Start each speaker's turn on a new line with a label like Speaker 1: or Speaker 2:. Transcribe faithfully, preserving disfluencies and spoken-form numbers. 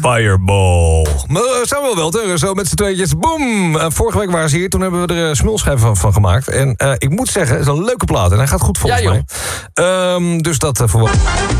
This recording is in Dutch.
Speaker 1: Fireball. Uh, Samuel Welter, zo met z'n tweetjes. Boom! Uh, vorige week waren ze hier, toen hebben we er uh, smulschijven van, van gemaakt. En uh, ik moet zeggen, het is een leuke plaat. En hij gaat goed volgens
Speaker 2: ja,
Speaker 1: mij. Um, dus dat uh, voor